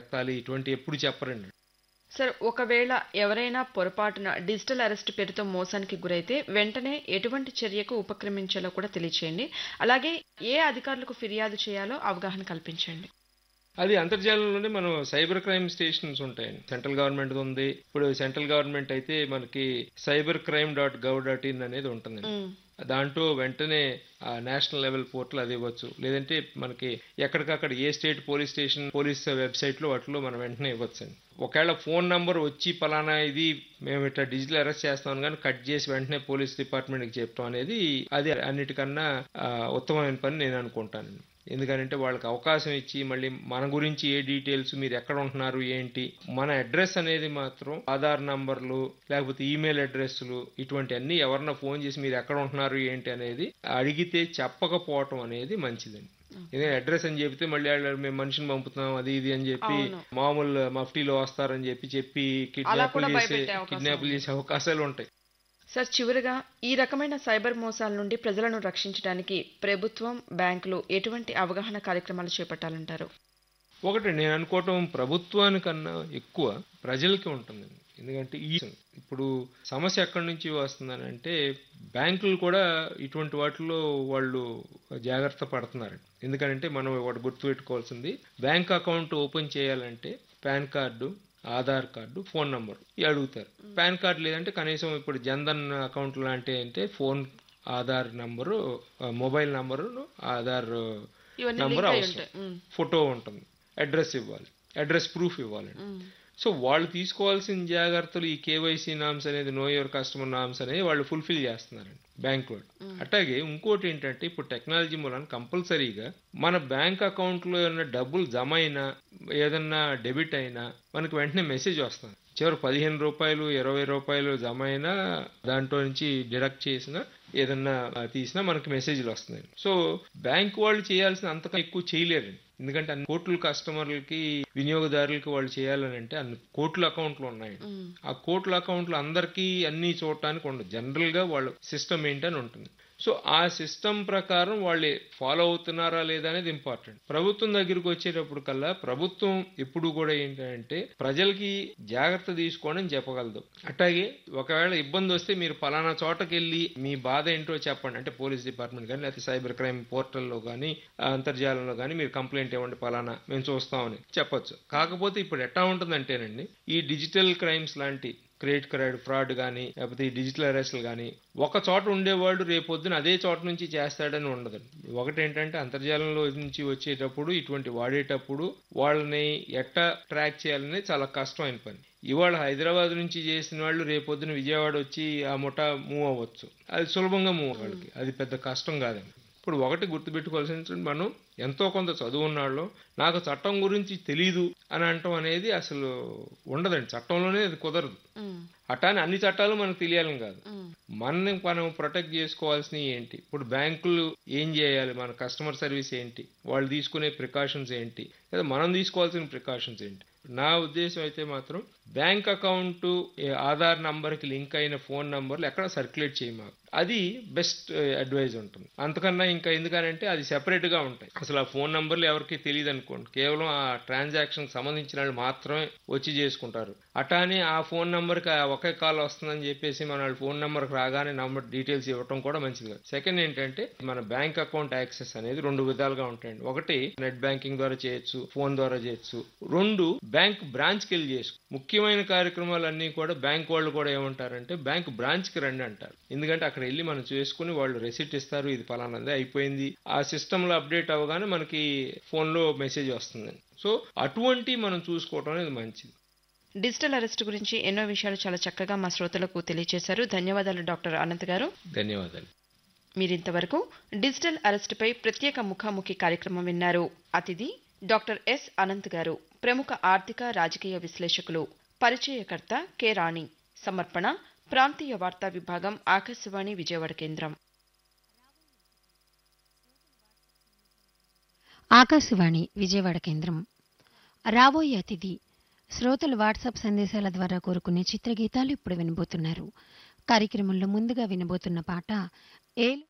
ఎత్తాలి ఇటువంటి ఎప్పుడు చెప్పరండి. సార్, ఒకవేళ ఎవరైనా పొరపాటున డిజిటల్ అరెస్ట్ పేరుతో మోసానికి గురైతే వెంటనే ఎటువంటి చర్యకు ఉపక్రమించాలో కూడా తెలియచేయండి. అలాగే ఏ అధికారులకు ఫిర్యాదు చేయాలో అవగాహన కల్పించండి. అది అంతర్జాలంలోనే మనం సైబర్ క్రైమ్ స్టేషన్స్ ఉంటాయండి. సెంట్రల్ గవర్నమెంట్ ఉంది. ఇప్పుడు సెంట్రల్ గవర్నమెంట్ అయితే మనకి cybercrime.gov.in అనేది ఉంటుందండి. ఉమ్, దాంట్లో వెంటనే నేషనల్ లెవెల్ పోర్టల్ అది ఇవ్వచ్చు. లేదంటే మనకి ఎక్కడికక్కడ ఏ స్టేట్ పోలీస్ స్టేషన్ పోలీస్ వెబ్సైట్లో వాటిలో మనం వెంటనే ఇవ్వచ్చండి. ఒకవేళ ఫోన్ నంబర్ వచ్చి పలానా ఇది మేము ఇట్లా డిజిటల్ అరెస్ట్ చేస్తాం కానీ కట్ చేసి వెంటనే పోలీస్ డిపార్ట్మెంట్కి చెప్పడం అనేది అది అన్నిటికన్నా ఉత్తమమైన పని నేను అనుకుంటానండి. ఎందుకంటే వాళ్ళకి అవకాశం ఇచ్చి మళ్ళీ మన గురించి ఏ డీటెయిల్స్ మీరు ఎక్కడ ఉంటున్నారు ఏంటి మన అడ్రస్ అనేది మాత్రం ఆధార్ నంబర్లు లేకపోతే ఈమెయిల్ అడ్రస్లు ఇటువంటి అన్ని ఎవరన్నా ఫోన్ చేసి మీరు ఎక్కడ ఉంటున్నారు ఏంటి అనేది అడిగితే చెప్పకపోవటం అనేది మంచిదండి. ఎందుకంటే అడ్రస్ అని చెప్తే మళ్ళీ మేము మనిషిని పంపుతున్నాం అది ఇది అని చెప్పి మామూలు మఫ్టీలో వస్తారని చెప్పి కిడ్నాపులు చేసే అవకాశాలు ఉంటాయి. సార్, చివరిగా ఈ రకమైన సైబర్ మోసాల నుండి ప్రజలను రక్షించడానికి ప్రభుత్వం, బ్యాంకులు ఎటువంటి అవగాహన కార్యక్రమాలు చేపట్టాలంటారు? ఒకటి నేను అనుకోవటం ప్రభుత్వానికన్నా ఎక్కువ ప్రజలకి ఉంటుందండి. ఎందుకంటే ఇప్పుడు సమస్య ఎక్కడి నుంచి వస్తుందని అంటే బ్యాంకులు కూడా ఇటువంటి వాటిలో వాళ్ళు జాగ్రత్త పడుతున్నారు. ఎందుకంటే మనం ఒకటి గుర్తుపెట్టుకోవాల్సింది, బ్యాంక్ అకౌంట్ ఓపెన్ చేయాలంటే pan card, Aadhaar card, phone number ఇవి అడుగుతారు. పాన్ కార్డు లేదంటే కనీసం ఇప్పుడు జన్ధన్ అకౌంట్ లాంటి అంటే phone, Aadhaar number, mobile number, Aadhaar number అవసరం, ఫోటో ఉంటుంది, అడ్రస్ ఇవ్వాలి, అడ్రస్ ప్రూఫ్ ఇవ్వాలండి. సో వాళ్ళు తీసుకోవాల్సిన జాగ్రత్తలు ఈ కేవైసీ నామ్స్ అనేది నో యువర్ కస్టమర్ నామ్స్ అనేది వాళ్ళు ఫుల్ఫిల్ చేస్తున్నారండి బ్యాంక్ వాళ్ళు. అట్లాగే ఇంకోటి ఏంటంటే ఇప్పుడు టెక్నాలజీ మూలన కంపల్సరీగా మన బ్యాంక్ అకౌంట్లో ఏదైనా డబ్బులు జమ అయినా ఏదన్నా డెబిట్ అయినా మనకు వెంటనే మెసేజ్ వస్తుంది. చివరి 15 రూపాయలు 20 రూపాయలు జమ అయినా దాంట్లో నుంచి డిడక్ట్ చేసినా ఏదన్నా తీసినా మనకి మెసేజ్లు వస్తున్నాయి. సో బ్యాంక్ వాళ్ళు చేయాల్సిన అంతగా ఎక్కువ చేయలేరండి. ఎందుకంటే అన్ని కోట్ల కస్టమర్లకి వినియోగదారులకి వాళ్ళు చేయాలని అంటే అన్ని కోట్ల అకౌంట్లు ఉన్నాయి. ఆ కోట్ల అకౌంట్లు అందరికీ అన్ని చూడటానికి ఉండదు. జనరల్ గా వాళ్ళ సిస్టమ్ ఏంటని ఉంటుంది. సో ఆ సిస్టమ్ ప్రకారం వాళ్ళు ఫాలో అవుతున్నారా లేదా అనేది ఇంపార్టెంట్. ప్రభుత్వం దగ్గరికి వచ్చేటప్పుడు కల్లా ప్రభుత్వం ఎప్పుడు కూడా ఏంటంటే ప్రజలకి జాగ్రత్త తీసుకోండి అని చెప్పగలదు. అట్లాగే ఒకవేళ ఇబ్బంది వస్తే మీరు పలానా చోటకి వెళ్ళి మీ బాధ ఏంటో చెప్పండి అంటే పోలీస్ డిపార్ట్మెంట్ కానీ లేకపోతే సైబర్ క్రైమ్ పోర్టల్లో కానీ అంతర్జాలంలో కానీ మీరు కంప్లైంట్ ఇవ్వండి, పలానా మేము చూస్తామని చెప్పొచ్చు. కాకపోతే ఇప్పుడు ఎట్లా ఉంటుందంటేనండి ఈ డిజిటల్ క్రైమ్స్ లాంటి క్రెడిట్ కార్డ్ ఫ్రాడ్ కానీ లేకపోతే ఈ డిజిటల్ అరెస్ట్లు కానీ ఒక చోట ఉండేవాళ్ళు రేపొద్దున అదే చోట నుంచి చేస్తాడని ఉండదండి. ఒకటి ఏంటంటే అంతర్జాలంలో నుంచి వచ్చేటప్పుడు ఇటువంటి వాడేటప్పుడు వాళ్ళని ఎట్టా ట్రాక్ చేయాలనేది చాలా కష్టమైన పని. ఇవాళ హైదరాబాద్ నుంచి చేసిన వాళ్ళు రేపొద్దున విజయవాడ వచ్చి ఆ ముఠా మూవ్ అవ్వచ్చు. అది సులభంగా మూవ్ అవ్వాలి, అది పెద్ద కష్టం కాదండి. ఇప్పుడు ఒకటి గుర్తుపెట్టుకోవాల్సిన మనం ఎంతో కొంత చదువు ఉన్నాళ్ళు నాకు చట్టం గురించి తెలీదు అని అంటాం అనేది అసలు ఉండదండి. చట్టంలోనే అది కుదరదు. అటానే అన్ని చట్టాలు మనకు తెలియాలని కాదు, మనని మనం ప్రొటెక్ట్ చేసుకోవాల్సినవి ఏంటి, ఇప్పుడు బ్యాంకులు ఏం చేయాలి, మన కస్టమర్ సర్వీస్ ఏంటి, వాళ్ళు తీసుకునే ప్రికాషన్స్ ఏంటి, లేదా మనం తీసుకోవాల్సిన ప్రికాషన్స్ ఏంటి. నా ఉద్దేశం అయితే మాత్రం బ్యాంక్ అకౌంట్ ఆధార్ నంబర్కి లింక్ అయిన ఫోన్ నంబర్లు ఎక్కడ సర్క్యులేట్ చేయమాకు, అది బెస్ట్ అడ్వైజ్ ఉంటుంది. అంతకన్నా ఇంకా ఎందుకనంటే అది సెపరేట్గా ఉంటాయి. అసలు ఆ ఫోన్ నంబర్లు ఎవరికి తెలియదు అనుకోండి, కేవలం ఆ ట్రాన్సాక్షన్ సంబంధించిన వాళ్ళు మాత్రమే వచ్చి చేసుకుంటారు. అటానే ఆ ఫోన్ నంబర్కి ఒకే కాల్ వస్తుందని చెప్పేసి మన ఫోన్ నెంబర్కి రాగానే నంబర్ డీటెయిల్స్ ఇవ్వడం కూడా మంచిది కాదు. సెకండ్ ఏంటంటే మన బ్యాంక్ అకౌంట్ యాక్సెస్ అనేది 2 విధాలుగా ఉంటాయండి. ఒకటి నెట్ బ్యాంకింగ్ ద్వారా చేయొచ్చు, ఫోన్ ద్వారా చేయొచ్చు. 2 బ్యాంక్ బ్రాంచ్కి వెళ్ళి చేసుకో. ముఖ్యమైన కార్యక్రమాలన్నీ కూడా బ్యాంక్ వాళ్ళు కూడా ఏమంటారంటే బ్యాంక్ బ్రాంచ్కి రండి అంటారు. ఎందుకంటే అక్కడ వెళ్ళి మనం చేసుకుని వాళ్ళు రెసిప్ట్ ఇస్తారు, ఇది ఫలానాదే అయిపోయింది, ఆ సిస్టంలో అప్డేట్ అవ్వగానే మనకి ఫోన్లో మెసేజ్ వస్తుంది. సో అటువంటి మనం చూసుకోవటం అనేది మంచిది. డిజిటల్ అరెస్ట్ గురించి ఎన్నో విషయాలు చాలా చక్కగా మా శ్రోతలకు తెలియజేశారు. ధన్యవాదాలు డాక్టర్ అనంత్ గారు. ధన్యవాదాలు. మీరింతవరకు డిజిటల్ అరెస్టుపై ప్రత్యేక ముఖాముఖి కార్యక్రమం విన్నారు. అతిథి డాక్టర్ ఎస్ అనంత్ గారు, ప్రముఖ ఆర్థిక రాజకీయ విశ్లేషకులు. పరిచయకర్త కె రాణి. సమర్పణ ప్రాంతీయ వార్తా విభాగం, ఆకాశవాణి విజయవాడ కేంద్రం. ఆకాశవాణి విజయవాడ కేంద్రం. రాబోయే అతిథి శ్రోతలు వాట్సాప్ సందేశాల ద్వారా కోరుకునే చిత్రగీతాలు ఇప్పుడు వినబోతున్నారు. కార్యక్రమంలో ముందుగా వినబోతున్న పాట